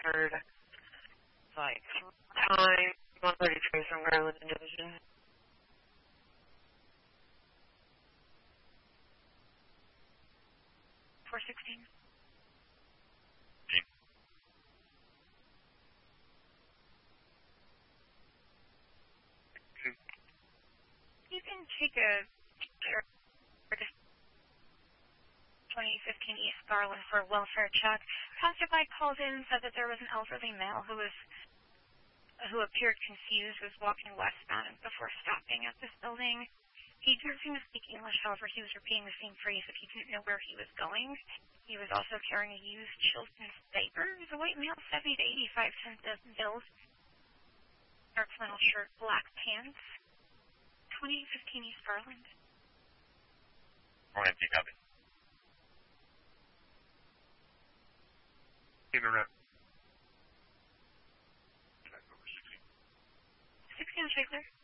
heard like time 133 from Garland Division. 416. You can take a 2015 East Garland for a welfare check. Passerby called in and said that there was an elderly male who appeared confused, was walking westbound before stopping at this building. He didn't seem to speak English, however, he was repeating the same phrase that he didn't know where he was going. He was also carrying a used Chilton's diaper. He was a white male, 70 to 85 cents build. Dark flannel shirt, black pants. 2015 East Garland. Morning, copy. Internet. 16 on Shakler.